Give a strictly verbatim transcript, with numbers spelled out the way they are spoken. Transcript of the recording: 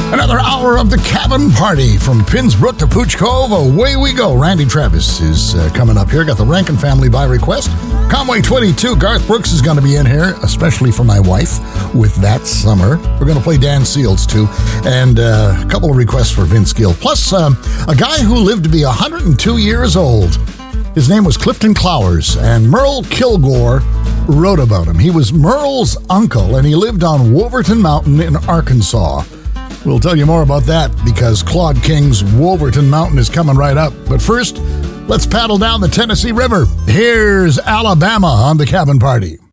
Another hour of the Cabin Party from Pinsbrook to Pooch Cove. Away we go. Randy Travis is uh, coming up here. Got the Rankin family by request. Conway twenty-two. Garth Brooks is going to be in here, especially for my wife with That Summer. We're going to play Dan Seals too. And uh, a couple of requests for Vince Gill. Plus, um, a guy who lived to be one hundred two years old. His name was Clifton Clowers, and Merle Kilgore wrote about him. He was Merle's uncle, and he lived on Wolverton Mountain in Arkansas. We'll tell you more about that because Claude King's Wolverton Mountain is coming right up. But first, let's paddle down the Tennessee River. Here's Alabama on the Cabin Party.